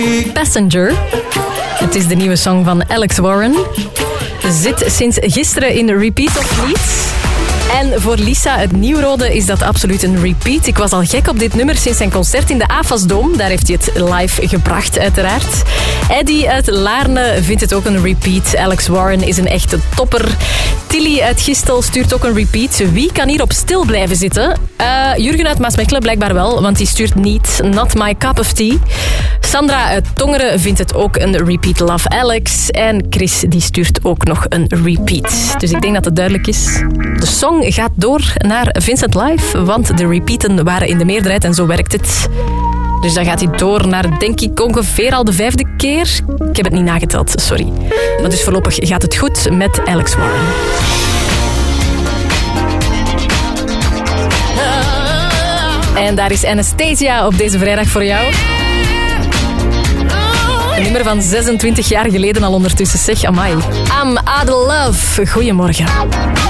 Passenger. Het is de nieuwe song van Alex Warren. Zit sinds gisteren in repeat of niet? En voor Lisa, het Nieuwrode, is dat absoluut een repeat. Ik was al gek op dit nummer sinds zijn concert in de AFAS-dom. Daar heeft hij het live gebracht, uiteraard. Eddie uit Laarne vindt het ook een repeat. Alex Warren is een echte topper. Tilly uit Gistel stuurt ook een repeat. Wie kan hier op stil blijven zitten? Jurgen uit Maasmechelen blijkbaar wel, want die stuurt niet Not My Cup of Tea. Sandra uit Tongeren vindt het ook een repeat. Love Alex. En Chris die stuurt ook nog een repeat. Dus ik denk dat het duidelijk is. De song gaat door naar Vincent Live, want de repeaten waren in de meerderheid en zo werkt het. Dus dan gaat hij door naar, denk ik, ongeveer al de 5e keer. Ik heb het niet nageteld, sorry. Maar dus voorlopig gaat het goed met Alex Warren. En daar is Anastasia op deze vrijdag voor jou. Een nummer van 26 jaar geleden al ondertussen. Zeg, amai. I'm out of love. Goedemorgen.